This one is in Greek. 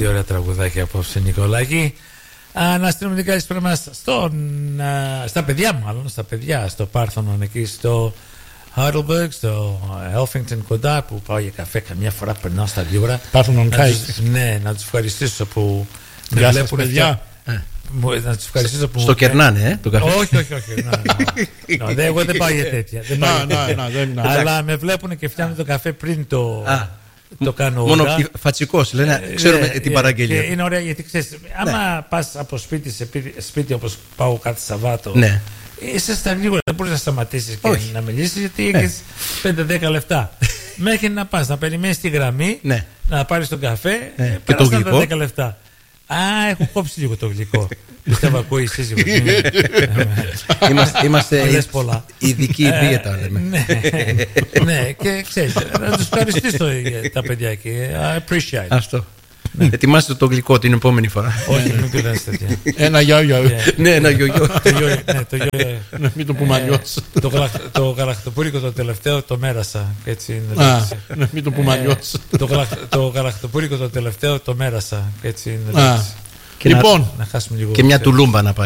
Τι ωραία τραγουδάκια απόψε, Νικολάκη. Να στείλουμε την καλησπέρα μας στα παιδιά, μάλλον στα παιδιά, στο Πάρθενον εκεί στο Heidelberg, στο Elphington κοντά, που πάω για καφέ καμιά φορά, περνάω στα 2 ώρα. Πάρθενον Κάι. Ναι, να τους ευχαριστήσω που με βλέπουν, παιδιά. Να τους ευχαριστήσω που. Στο κερνάνε, το καφέ. Όχι. Εγώ δεν πάω για τέτοια. Αλλά με βλέπουν και φτιάχνουν το καφέ πριν το κάνω. Μόνο φατσικός, λένε, ξέρουμε την παραγγελία. Είναι ωραία γιατί ξέρεις, άμα πας από σπίτι σε σπίτι όπως πάω κάθε Σαββάτο, είσαι στα γρήγορα, δεν μπορείς να σταματήσεις και να μιλήσεις γιατί έχεις 5-10 λεπτά. Μέχρι να πας, να περιμένεις τη γραμμή, να πάρεις τον καφέ και το γλυκό. 10 λεπτά. Έχω κόψει λίγο το γλυκό. Πιστεύω ακούει η σύζυγος. Είμαστε ειδικοί δίαιτα, λέμε. Ναι, και ξέρεις, να τους ευχαριστήσω τα παιδιά εκεί. I appreciate. Αυτό. Ετοιμάστε το γλυκό την επόμενη φορά. Όχι, μην του λες τέτοια. Ένα γιόγιο. Ναι, ένα γιόγιο. Μην το πούμε αλλιώς. Το γαλακτοπούλικο το τελευταίο το μέρασα. Μην το πούμε αλλιώς. Το γαλακτοπούλικο το τελευταίο το μέρασα. Λοιπόν, και μια τουλούμπα να πάει.